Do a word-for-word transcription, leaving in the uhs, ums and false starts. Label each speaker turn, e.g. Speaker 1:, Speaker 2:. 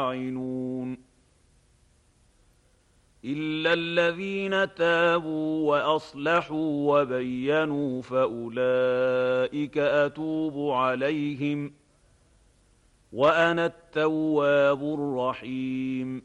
Speaker 1: يستعينون إلا الذين تابوا وأصلحوا وبينوا فأولئك أتوب عليهم وأنا التواب الرحيم